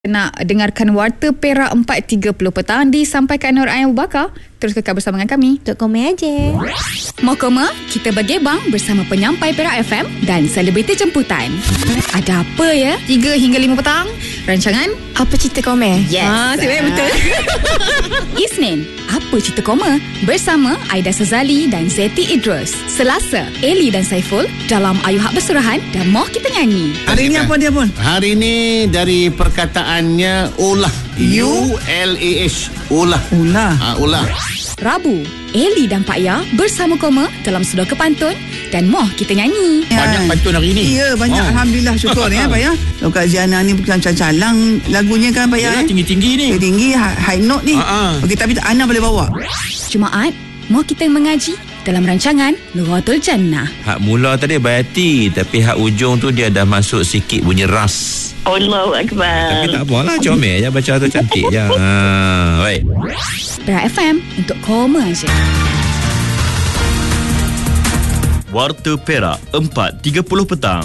Nak dengarkan Warta Perak 4.30 petang disampaikan Nur Ain Abu Bakar. Terus kekal bersama dengan kami. Tok komen aje. Mau koma? Kita bergebang bersama penyampai Perak FM dan selebriti jemputan. Ada apa ya? 3 hingga 5 petang. Rancangan Apa cerita komen? Yes. Betul. Isnin, Apa cerita koma? Bersama Aida Sazali dan Zeti Idrus. Selasa, Eli dan Saiful dalam Ayu Hak Bersurahan dan Moh Kita Nyanyi. Hari ni apa dia pun? Hari ni dari perkataannya ulah. U-L-A-H. Ulah. Ulah. Ulah. Rabu, Eli dan Pak Ya bersama koma dalam Sedor Kepantun dan Moh Kita Nyanyi. Banyak pantun hari ni. Ya, banyak. Alhamdulillah, syukur ya Pak Ya. Kak Ziana ni bukan calang lagunya kan Pak Ya. Ya, tinggi-tinggi ni. Tinggi, high note ni. Okey, tapi Ana boleh bawa. Jumaat, Moh Kita Mengaji dalam rancangan Nuratul Jannah. Hak mula tadi Bayati, tapi hak ujung tu dia dah masuk sikit bunyi ras. Allahu Akbar. Tapi tak apalah, comel je baca tu, cantik je. Baik. Perak FM untuk koma je. Warta Perak 4.30 petang.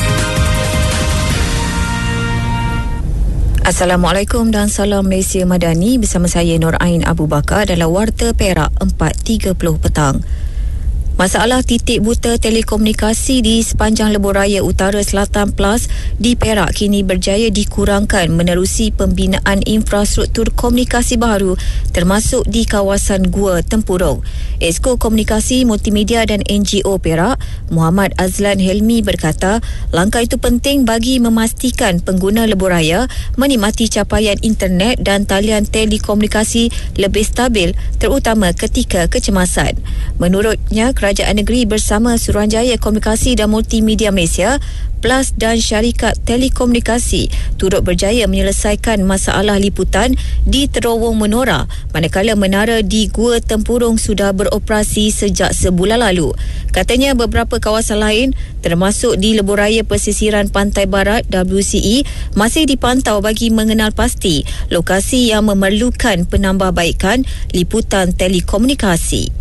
Assalamualaikum dan salam Malaysia Madani, bersama saya Nur Ain Abu Bakar dalam Warta Perak 4.30 petang. Masalah titik buta telekomunikasi di sepanjang Lebuhraya Utara Selatan Plus di Perak kini berjaya dikurangkan menerusi pembinaan infrastruktur komunikasi baru termasuk di kawasan Gua Tempurung. Esko Komunikasi Multimedia dan NGO Perak, Muhammad Azlan Helmi berkata, langkah itu penting bagi memastikan pengguna Lebuhraya menikmati capaian internet dan talian telekomunikasi lebih stabil terutama ketika kecemasan. Menurutnya, Kerajaan Negeri bersama Suruhanjaya Komunikasi dan Multimedia Malaysia Plus dan syarikat telekomunikasi turut berjaya menyelesaikan masalah liputan di terowong menora manakala menara di Gua Tempurung sudah beroperasi sejak sebulan lalu. Katanya beberapa kawasan lain termasuk di Lebuhraya Pesisiran Pantai Barat WCE masih dipantau bagi mengenal pasti lokasi yang memerlukan penambahbaikan liputan telekomunikasi.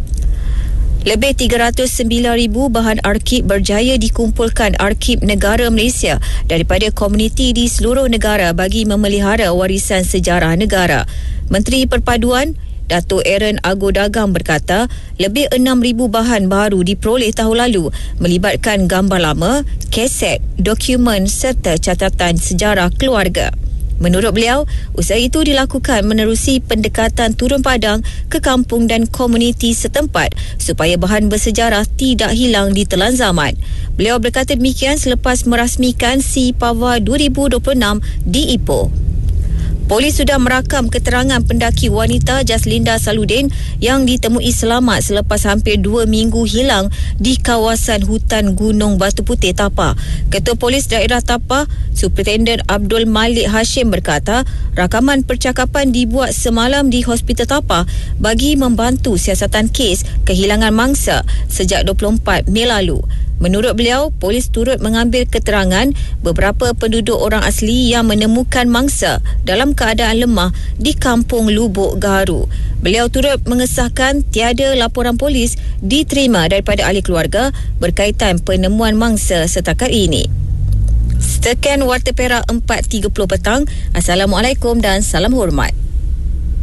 Lebih 309,000 bahan arkib berjaya dikumpulkan Arkib Negara Malaysia daripada komuniti di seluruh negara bagi memelihara warisan sejarah negara. Menteri Perpaduan Dato' Aaron Ago Dagang berkata, lebih 6,000 bahan baru diperoleh tahun lalu melibatkan gambar lama, kaset, dokumen serta catatan sejarah keluarga. Menurut beliau, usaha itu dilakukan menerusi pendekatan turun padang ke kampung dan komuniti setempat supaya bahan bersejarah tidak hilang di telan zaman. Beliau berkata demikian selepas merasmikan Si Pava 2026 di Ipoh. Polis sudah merakam keterangan pendaki wanita Jaslinda Saludin yang ditemui selamat selepas hampir 2 minggu hilang di kawasan hutan Gunung Batu Putih, Tapah. Ketua Polis Daerah Tapah, Superintendent Abdul Malik Hashim berkata, rakaman percakapan dibuat semalam di Hospital Tapah bagi membantu siasatan kes kehilangan mangsa sejak 24 Mei lalu. Menurut beliau, polis turut mengambil keterangan beberapa penduduk orang asli yang menemukan mangsa dalam keadaan lemah di Kampung Lubuk Gaharu. Beliau turut mengesahkan tiada laporan polis diterima daripada ahli keluarga berkaitan penemuan mangsa setakat ini. Sekian Warta Perak 4.30 petang. Assalamualaikum dan salam hormat.